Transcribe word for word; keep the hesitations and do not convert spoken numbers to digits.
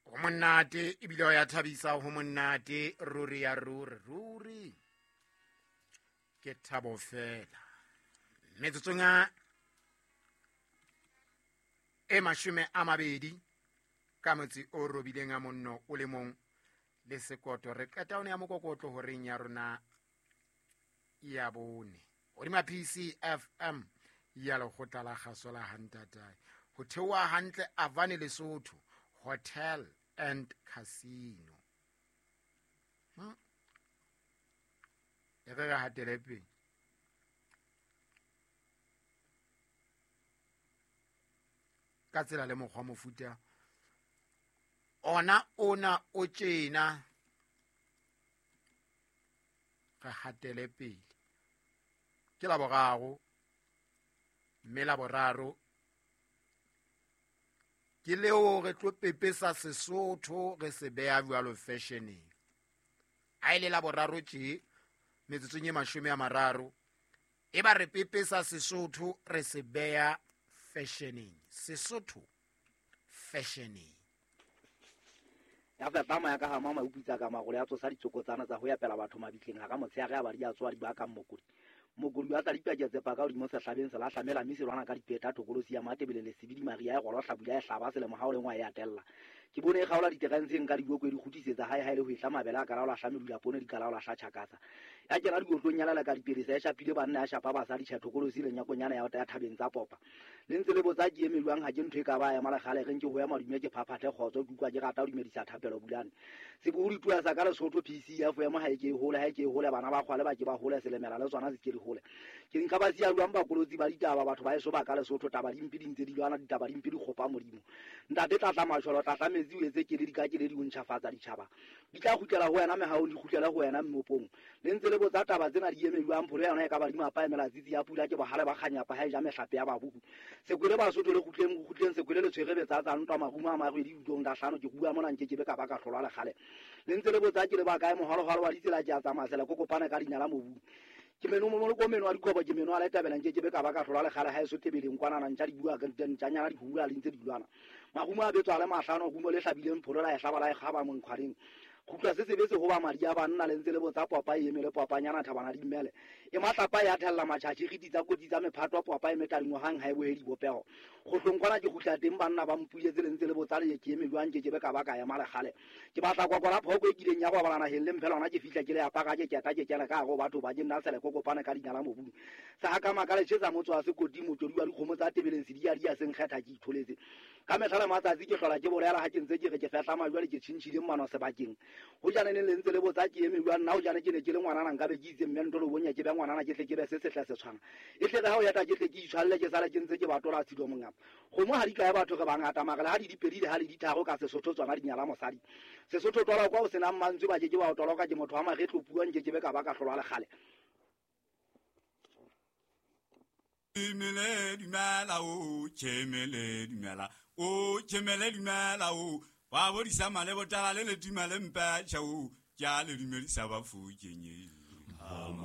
Ho monate ebile o ya thabisa ho monate ruri ya ruri ruri ke thabo fela metsotsonga e mashume a mabedi ka motse o robileng a monno o le mong le sekoto re qeta ona ya mokokotlo ho reng ya rona ya bone o di ma P C F M ya lo khotla la kgaso la hantatai ho thewa hantle Avane Lesotho Hotel and Casino hmm e re ga hatelepe ka tsela le mokgwa mofuta ona ona o tjena ga hatele pele ke la boraro mme la boraro ke leo re tlo pepesa Sesotho re se beya jwalo fashioneng a ile la boraro tje metsotso nye mashome a mararo e ba re pepesa Sesotho re se beya fashioneng Sesotho fashioneng ya fa ba ma ka ha mama upitsa ka magole ya tsosa ditsokotsana tsa ho ya pela batho mabitleng ha ka motse ga ba di a tswa di ba ka mmokodi mogodi wa tsa dipatja pa ka o di mo sa hlabeng se la hlamela mme se rwana ka dipeta thokolosi ya matebele le sebidi maria ya golo hlabula ya hlaba se le mohao le ngwa ya tella ke bone e gaola ditegantseng ka diboko di khutisetsa hae hae le ho ihla mabela ka laola hlame dula pone di ka laola hlachakasa ya kena di gotlong nyala ka dipirisa ya shapile banna ya shapa ba sa di thokolosi le nyakonyana ya ta thabeng tsa popa le ntse le botsa ke emelwang ha ke ntwe ka ba ya mala khale re ntse ho ya madume ke phaphathe khotso dukwa ke rata o di medisa thapelo bulane se go ri tuya sa ka le Sotho P C ya fo ya mo ha ke hole ha ke hole bana ba khwale ba ke ba hole se le mela le tsona se ke di hole ke nka ba sia lwang ba kolotsi ba ditaba batho ba eso ba ka le Sotho taba di mpidi ntse di lwana ditaba di mpidi khopa modimo ntate tla tla matsholo tla tla metsi o etse ke le di ka ke le di untšhafatsa ditšhaba di tla khutlela ho wena me ha o di khutlela ho wena mmopong le ntse le botsa taba tsena di emelwang pholo ya yona e ka ba di mapa emela tsitsi ya pula ke bohale ba khanya pa ha e ja mehlape ya babuku se kwele ba Sotho le khutleng go khutleng se kwele le tshwere tsa tsa ntwa maguma a magwe di utong da hlano ke bua mona nke ke be ka ba ka hlola le khale le ntse le botsa ke le ba kae mohalo halo wa ditsela tsa tsa masela go kopana ka dinyala mobu ke meno mo go meno a dikobo ke meno a le tabela nke ke be ka ba ka hlola le khale ha e so tebeleng kwana na ntja di bua ka ntjanyana di hula le ntse di lwana maguma a betswa le mahlano go mo le hlabileng pholo la e hlaba la e khaba mo nkgwareng khutla se sebetse ho ba madi a banna le ntse le botsa popa e emele popanyana thabana di mmele e matlapa ya thella matjhatši giti tsa koti tsa mephatwa popa e metadi ngwahang ha e bohedi bopego go hlongkwana ke khutla teng banna ba mpuletse le ntse le botsa le ke emelwang ke ke be ka ba ka ya mala khale ke batla kwa kwa phoko e kileng ya go balana helle mphela ona ke fitla ke le apaka ke keta ke kena ka go batho ba ke nna sele go kopana ka dinyala mobung sa aka makale tsetsa motswa se koti motsodi wa dikgomo tsa tebeleng se dia dia seng kgetha ke itholetse ka metlhala matsatsi ke hlola ke bolela ha ke ntse ke re ke fetla majwa le ke tshintshile mmano sebakeng ho jana ne le ntse le botsa ke emelwa nna ho jana ke ne ke le ngwana nka be ke itse mmento lo bonya ke be ngwana na ke tle ke be se setla se tshwana e tle ga ho ya ta ke tle ke itshwalle ke sala ke ntse ke batola tshilo mongapa go mo ha di ka ya batho ga bangata magala ha di dipedi le ha le dithago ka Sesotho tswana di nyala mosadi Sesotho tola kwa o sena mantswe ba ke ke ba otoloka ke motho wa magetlo puang ke ke be ka ba ka hlola le khale Chemele dumela o chemele dumela o chemele dumela o wa bo di sama le botala le le dumela mpa chao ja le dumela sa ba fu kenye